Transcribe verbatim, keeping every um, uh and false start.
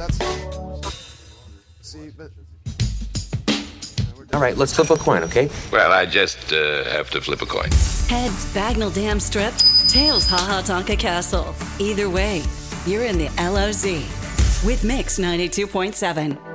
that's... See, but... All right, let's flip a coin, okay? Well, I just uh, have to flip a coin. Heads Bagnall Dam Strip, tails Ha Ha Tonka Castle. Either way, you're in the L O Z with Mix ninety-two point seven.